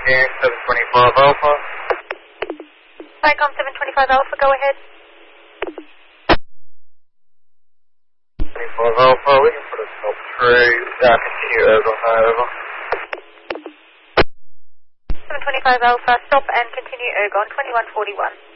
Again, 725 Alpha. Vicom 725 Alpha, go ahead. 25 Alpha, we can put a stop through, continue over, over. 725 Alpha, stop and continue Ergon 2141.